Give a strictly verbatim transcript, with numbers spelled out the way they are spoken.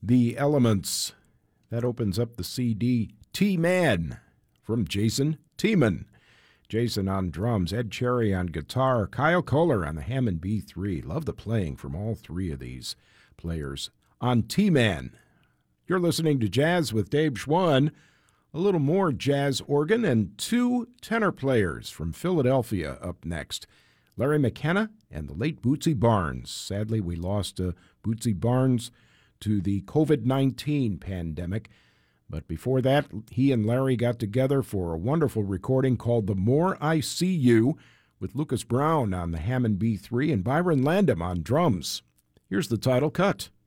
The Elements. That opens up the C D. T-Man from Jason Tiemann. Jason on drums, Ed Cherry on guitar, Kyle Kohler on the Hammond B three. Love the playing from all three of these players on T-Man. You're listening to Jazz with Dave Schwann. A little more jazz organ and two tenor players from Philadelphia up next. Larry McKenna and the late Bootsy Barnes. Sadly, we lost uh, Bootsy Barnes to the covid nineteen pandemic. But before that, he and Larry got together for a wonderful recording called The More I See You, with Lucas Brown on the Hammond B three and Byron Landham on drums. Here's the title cut.